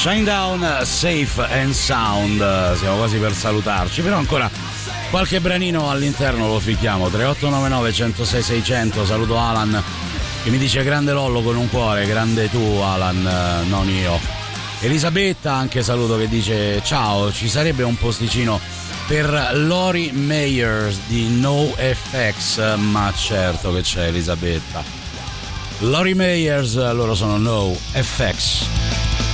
Shinedown, Safe and Sound. Siamo quasi per salutarci, però ancora qualche branino all'interno lo ficchiamo. 3899 106 600. Saluto Alan che mi dice grande Lollo con un cuore, grande tu Alan, non io. Elisabetta anche saluto, che dice ciao, ci sarebbe un posticino per Lori Meyers di NoFX? Ma certo che c'è Elisabetta. Lori Meyers, loro sono NoFX.